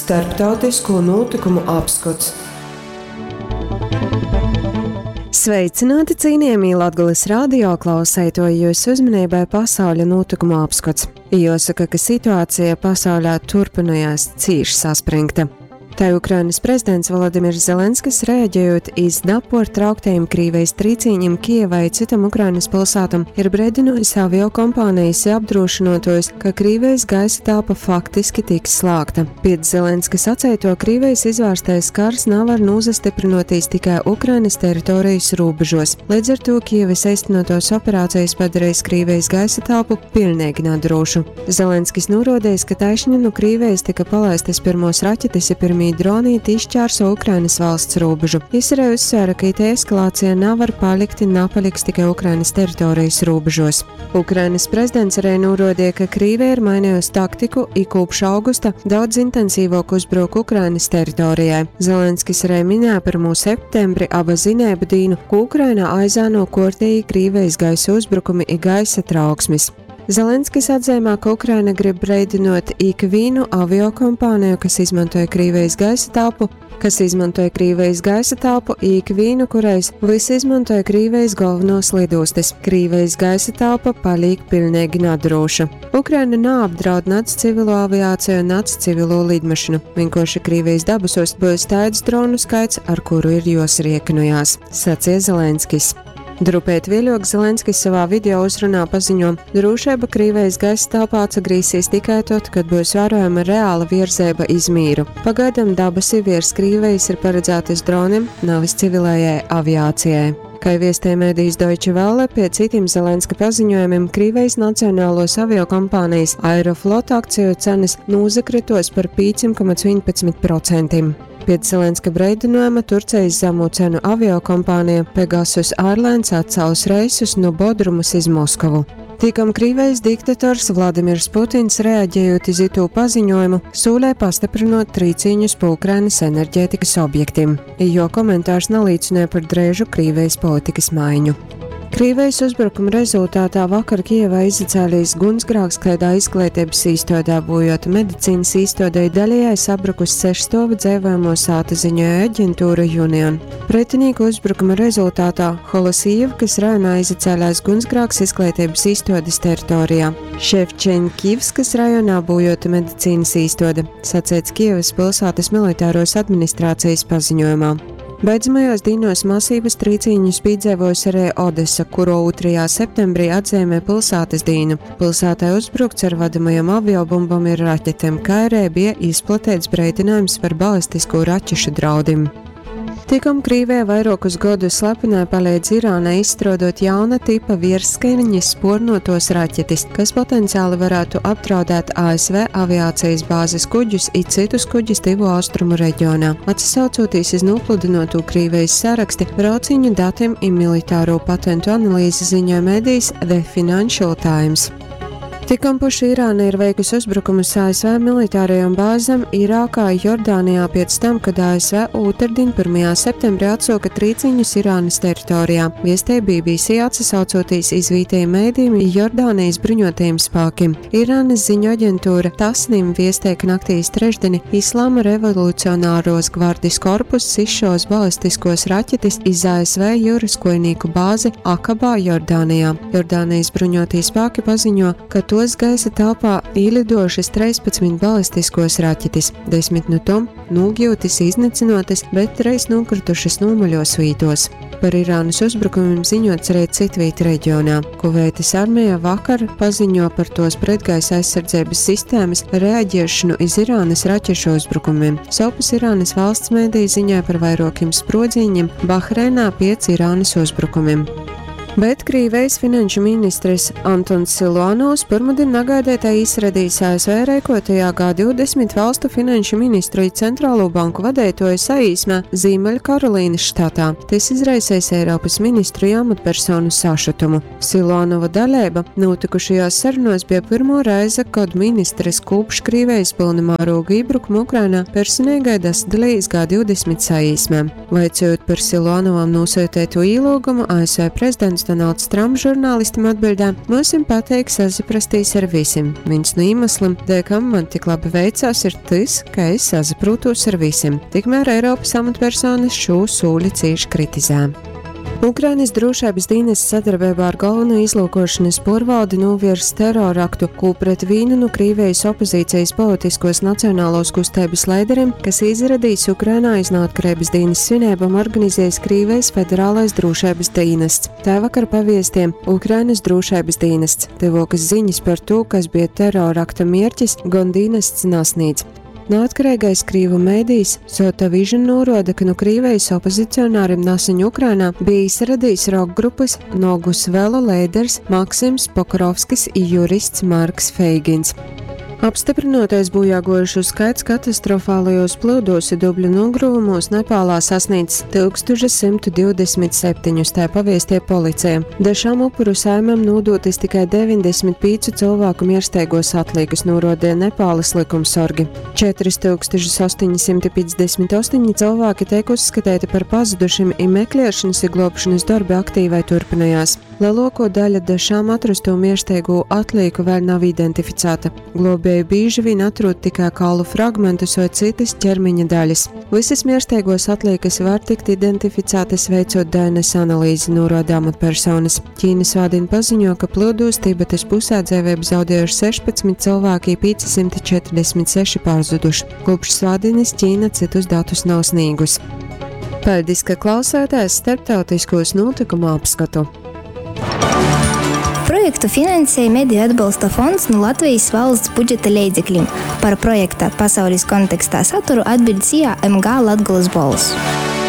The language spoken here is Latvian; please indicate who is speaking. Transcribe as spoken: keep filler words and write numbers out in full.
Speaker 1: Starptautisko notikumu apskats. Sveicināti, cienījamie Latgales radio klausētoji, jūsu uzmanībai pasaules notikumu apskats. Jāsaka, ka situācija pasaulē turpinājās cīši saspringta. Tā Ukrainas prezidents Volodimirs Zelenskis, reaģējot iz napor trauktajiem Krīvijas trīcīņiem Kijevai citam Ukrainas pilsētam, ir brēdinājis aviokompānijas apdrošinotos, ka Krīvijas gaisa telpa faktiski tiks slēgta. Pēc Zelenskis sacīto, Krīvijas izvērstais kars nav var nozastiprinoties tikai Ukrainas teritorijas robežos. Līdz ar to Kijevas īstenotos operācijas padarīs Krīvijas gaisa telpu pilnīgi nedrošu. Zelenskis norādījis, ka taišņi no Krīvijas tika palaistas pirmos raķetes ir pirmie dronīti izšķērso Ukrainas valsts robežu. Viņš arī uzsvēra, ka it eskalācija nevar palikt un nepaliks tikai Ukrainas teritorijas robežos. Ukrainas prezidents arī norādīja, ka Krīvija ir mainījusi taktiku un kopš augusta daudz intensīvāk uzbruk Ukrainas teritorijai. Zelenskis arī minēja pirmo septembri aba zinēbu dīnu, ko Ukrainā aizāno kārtīgi Krīvijas gaisa uzbrukumi un gaisa trauksmes. Zelenskis atzīmē, ka Ukraina grib brēdinot ikvienu aviokompāniju, kas izmantoja Krīvijas gaisa telpu, kas izmantoja Krīvijas gaisa telpu, ikvienu, kurais visi izmantoja Krīvijas galvenos lidostas. Krīvijas gaisa telpa paliek pilnīgi nedroša. Ukraina neapdraud nec civilo aviāciju, nec civilo lidmašinu. Vienkārši Krīvijas dabasos būs tāds dronu skaits, ar kuru ir jāsriekinojās, sacīja Zelenskis. Drupēt vēļāk Zelenskis savā video uzrunā paziņo, drošība Krīvijas gaisa telpā atgriezīsies tikai tad, kad būs vērojama reāla virzība iz mīru. Pagaidām dabasi virs Krīvijas ir paredzētas droniem, nevis civilējai aviācijai. Kā viestēja mēdījis Deutsche Welle, pēc citiem Zelenska paziņojumiem Krīvijas nacionālos aviokompānijas Aeroflot akciju cenas nozakritos par pieci komats vienpadsmit procenti. Pēc Zelenska brēdinājuma Turcijas zemu cenu aviokompānija Pegasus Airlines atcēlus reisus no Bodrumas iz Moskavu. Tikam Krīvijas diktators Vladimirs Putins, reaģējot iz itu paziņojumu, sūlē pastiprinot trīcīņus pa Ukrainas enerģētikas objektiem, jo komentārs nalīdzināja par drēžu Krīvijas politikas maiņu. Krīvijas uzbrukuma rezultātā vakar Kijevā izacēlījis gunsgrāks, kādā izglītības īstodē bojot medicīnas īstodēji daļējai sabrukus sešstovu dzēvojamo sāta ziņoja aģentūra Union. Pretinieku uzbrukuma rezultātā Holosīvkas rajonā izacēlējis gunsgrāks izglītības īstodes teritorijā. Ševčeņkivskas rajonā bojota medicīnas īstode, sacīts Kijevas pilsētas militāros administrācijas paziņojumā. Beidzamajos dīnos masīvas trīcīņus piedzīvojas arī Odesa, kuro otrajā septembrī atzīmē pilsētas dīnu. Pilsētai uzbrukts ar vadamajām aviobumbām ir raķetēm, kā arī bija izplatīts brēdinājums par balistisko raķešu draudim. Tikam Krīvija vairākus gadus slepināja palīdz Irānai izstrādāt jauna tipa virsskaņas spornotos raķetis, kas potenciāli varētu apdraudēt A S V aviācijas bāzes kuģus un citus kuģus divu austrumu reģionā. Atsaucoties uz nopludinotu Krīvijas saraksti, brauciņu datiem un militāro patentu analīzi ziņoja medijs The Financial Times. Tikam puši Irāna ir veikusi uzbrukumus A S V militārajām bāzēm Irākā, Jordānijā pēc tam, kad A S V otrdien pirmajā septembrī atsauka trīcīņus Irānas teritorijā. Viestēja B B C atsaucoties iz vietējiem mēdījiem Jordānijas bruņotajiem spēkiem. Irānas ziņu aģentūra Tasnim viestēja, ka naktīs trešdieni Islāma revolucionāros gvardijas korpus izšos balistiskos raķetis iz A S V jūras kojnieku bāzi Akabā, Jordānijā. Jordānijas bruņotie spēki paziņo, ka tos gaisa telpā ielidošas trīspadsmit balistiskos raķetis, desmit no tom nogļūtas iznīcinotas, bet reiz nokritušas nomaļos vītos. Par Irānas uzbrukumiem ziņots arī citviet reģionā. Kuveitas armija vakar paziņo par tos pretgaisa aizsardzības sistēmas reaģēšanu iz Irānas raķešu uzbrukumiem. Savukārt Irānas valsts mēdīji ziņoja par vairākiem sprodziņiem Bahreinā pēc Irānas uzbrukumiem. Bet Krīvijas finanšu ministrs Antons Siluanovs pirmdien nagaidētā izradīs A S V rēkotajā G divdesmit valstu finanšu ministru un centrālo banku vadītāju saīsmē Ziemeļkarolīnas štatā. Tas izraisīs Eiropas ministru amatpersonu sašutumu. Siluanova dalība notikušajās sarunās bija pirmo reize, kad ministrs kopš Krīvijas pilna mēroga iebrukumu Ukrainā personīgai dalījās G divdesmit saīsmē. Vaicājot par Siluanovam nosūtīto īlūgumu, A S V prezidents Donalds Trumps žurnālistam atbildē: "Mums pateik sasaprastīs ar visiem. Viens no iemeslam, dēļ, kam man tik labi veicās, ir tas, ka es sasaprūtos ar visiem." Tikmēr Eiropas amatpersonas šo sūļi cīši kritizē. Ukrainas drošības dienests sadarbībā ar galveno izlūkošanas porvaldi novirs teroraktu, ko pret vienu no Krievijas opozīcijas politiskos nacionālos kustības līderiem, kas izradīs Ukrainā iz neatkarības dienas svinībām, organizējas Krievijas federālais drošības dienests. Tā vakar paviestiem Ukrainas drošības dienests. Tevokas ziņas par to, kas bija terorakta mierķis, gan dienests nasnīdz. Neatkarīgais krīvu mēdījis Sota Vision norāda, ka no Krievijas opozicionāriem nesen Ukrainā bija izradījis roka grupas Nogus Velo līderis Maksims Pokrovskis un jurists Marks Feigins. Apstiprinotais bojāgojušo skaits katastrofālajos plūdos un dubļu nogruvumos Nepālā sasniedz tūkstoš simt divdesmit septiņus, tā paviestie policija. Dažām upuru saimēm nodotas tikai deviņdesmit pieci cilvēku mirsteigos atlīgas, norādīja Nepāles likumsorgi. četri tūkstoši astoņi simti piecdesmit astoņi cilvēki tiek uzskatīti par pazudušiem, un meklēšanas un glābšanas darbi aktīvai turpinājās. Lielāko daļa dažām atrasto mirsteigo atlīku vēl nav identificēta. Globēji bieži vien atrod tikai kaulu fragmentus vai citas ķermeņa daļas. Visas mirsteigos atliekas var tikt identificētas veicot D N S analīzi, norāda amatpersonas. Ķīnas valdība paziņo, ka plūdos Tibetas pusē dzīvību zaudējuši sešpadsmit cilvēki, pieci simti četrdesmit seši pārzuduši. Kopš svādiņas Ķīna citus datus nav sniegus. Paldies, ka klausāties starptautiskos notikumu apskatu.
Speaker 2: Projektu finansēja Mediju atbalsta fonds no Latvijas valsts budžeta līdzekļiem. Par projekta pasaules kontekstā saturu atbild C I A M G Latgoles balss.